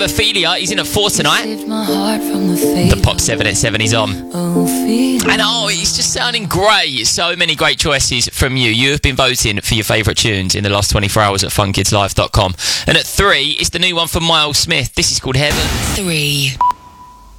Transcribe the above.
Ophelia, he's in at 4 tonight. The Pop 7 at 7 he's on. And it's just sounding great. So many great choices from you. You have been voting for your favourite tunes in the last 24 hours at funkidslive.com. And at 3, it's the new one from Miles Smith. This is called Heaven. 3.